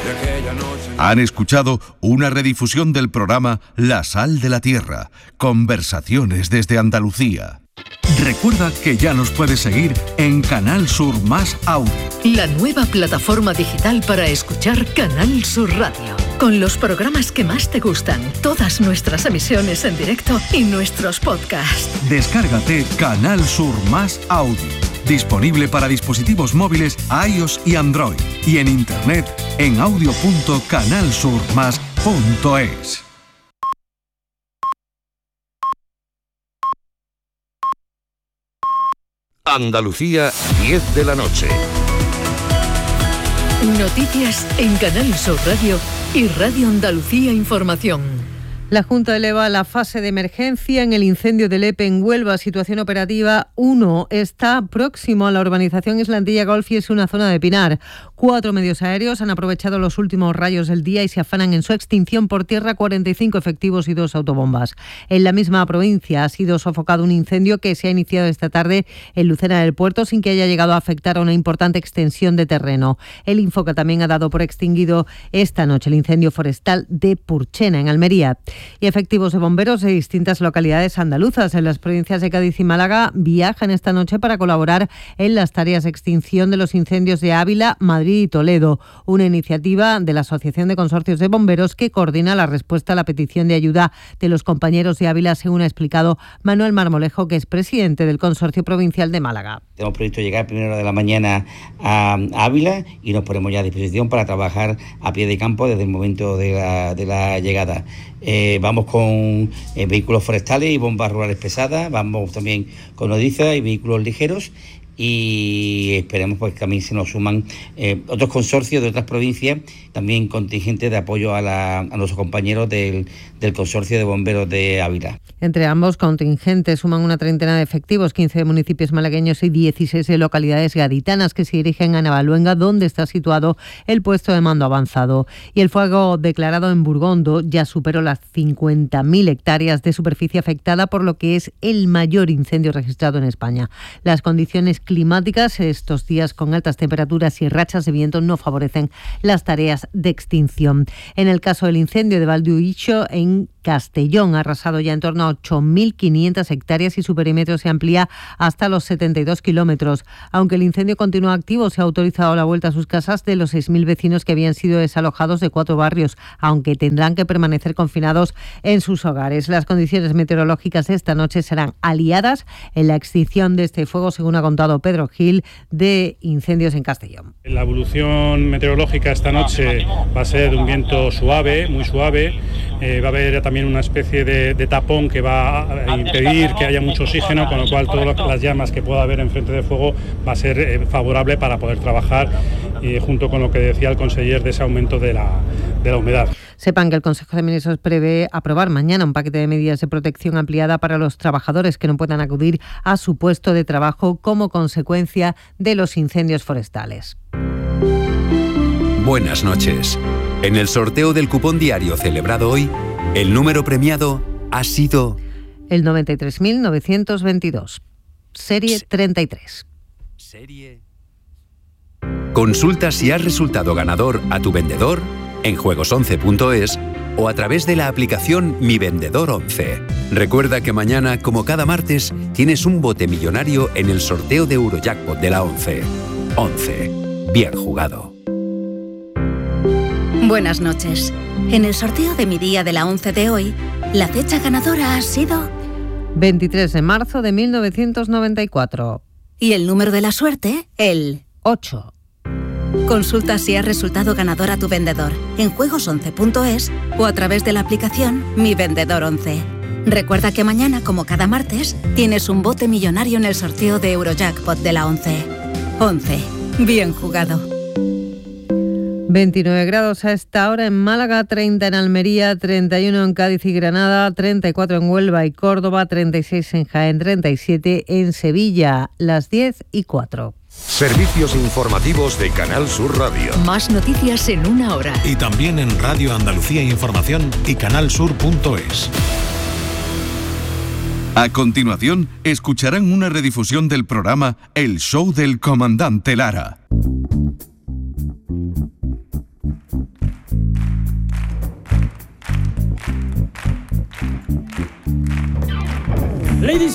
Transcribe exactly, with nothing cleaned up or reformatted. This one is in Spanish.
Han escuchado una redifusión del programa La Sal de la Tierra, Conversaciones desde Andalucía. Recuerda que ya nos puedes seguir en Canal Sur Más Audio, la nueva plataforma digital para escuchar Canal Sur Radio, con los programas que más te gustan, todas nuestras emisiones en directo y nuestros podcasts. Descárgate Canal Sur Más Audio, disponible para dispositivos móviles iOS y Android, y en internet en audio punto canal sur más punto es. Andalucía, diez de la noche. Noticias en Canal Sur Radio y Radio Andalucía Información. La Junta eleva la fase de emergencia en el incendio del E P E en Huelva. Situación operativa uno. Está próximo a la urbanización Islandilla Golf y es una zona de pinar. Cuatro medios aéreos han aprovechado los últimos rayos del día y se afanan en su extinción por tierra. cuarenta y cinco efectivos y dos autobombas. En la misma provincia ha sido sofocado un incendio que se ha iniciado esta tarde en Lucena del Puerto sin que haya llegado a afectar a una importante extensión de terreno. El Infoca también ha dado por extinguido esta noche el incendio forestal de Purchena, en Almería. Y efectivos de bomberos de distintas localidades andaluzas en las provincias de Cádiz y Málaga viajan esta noche para colaborar en las tareas de extinción de los incendios de Ávila, Madrid y Toledo, una iniciativa de la Asociación de Consorcios de Bomberos que coordina la respuesta a la petición de ayuda de los compañeros de Ávila, según ha explicado Manuel Marmolejo, que es presidente del Consorcio Provincial de Málaga. Tenemos previsto llegar a primera hora de la mañana a Ávila y nos ponemos ya a disposición para trabajar a pie de campo desde el momento de la, de la llegada. Eh, vamos con eh, vehículos forestales y bombas rurales pesadas, vamos también con nodrizas y vehículos ligeros y esperemos pues que también se nos suman eh, otros consorcios de otras provincias, también contingentes de apoyo a, la, a nuestros compañeros del, del Consorcio de Bomberos de Ávila. Entre ambos contingentes suman una treintena de efectivos, quince de municipios malagueños y dieciséis de localidades gaditanas que se dirigen a Navaluenga, donde está situado el puesto de mando avanzado. Y el fuego declarado en Burgondo ya superó las cincuenta mil hectáreas de superficie afectada, por lo que es el mayor incendio registrado en España. Las condiciones climáticas estos días con altas temperaturas y rachas de viento no favorecen las tareas de extinción. En el caso del incendio de Valdehuicho, en Castellón, ha arrasado ya en torno a ocho mil quinientas hectáreas y su perímetro se amplía hasta los setenta y dos kilómetros. Aunque el incendio continúa activo, se ha autorizado la vuelta a sus casas de los seis mil vecinos que habían sido desalojados de cuatro barrios, aunque tendrán que permanecer confinados en sus hogares. Las condiciones meteorológicas de esta noche serán aliadas en la extinción de este fuego, según ha contado Pedro Gil, de Incendios en Castellón. La evolución meteorológica esta noche va a ser de un viento suave, muy suave. Eh, va a haber también una especie de, de tapón que va a impedir que haya mucho oxígeno, con lo cual todas las llamas que pueda haber en frente de fuego va a ser eh, favorable para poder trabajar, y junto con lo que decía el conseller de ese aumento de la, de la humedad. Sepan que el Consejo de Ministros prevé aprobar mañana un paquete de medidas de protección ampliada para los trabajadores que no puedan acudir a su puesto de trabajo como consecuencia de los incendios forestales. Buenas noches. En el sorteo del cupón diario celebrado hoy, el número premiado ha sido el noventa y tres mil novecientos veintidós, serie treinta y tres. Serie. Consulta si has resultado ganador a tu vendedor en juegos once punto es o a través de la aplicación Mi Vendedor once. Recuerda que mañana, como cada martes, tienes un bote millonario en el sorteo de Eurojackpot de la once. once. Bien jugado. Buenas noches. En el sorteo de mi día de la once de hoy, la fecha ganadora ha sido veintitrés de marzo de mil novecientos noventa y cuatro. Y el número de la suerte, el ocho. Consulta si has resultado ganador a tu vendedor en juegos once punto es o a través de la aplicación Mi Vendedor once. Recuerda que mañana, como cada martes, tienes un bote millonario en el sorteo de Eurojackpot de la once. once. Bien jugado. veintinueve grados a esta hora en Málaga, treinta en Almería, treinta y uno en Cádiz y Granada, treinta y cuatro en Huelva y Córdoba, treinta y seis en Jaén, treinta y siete en Sevilla, las diez y cuatro. Servicios informativos de Canal Sur Radio. Más noticias en una hora. Y también en Radio Andalucía Información y canal sur punto es. A continuación, escucharán una redifusión del programa El Show del Comandante Lara. Ladies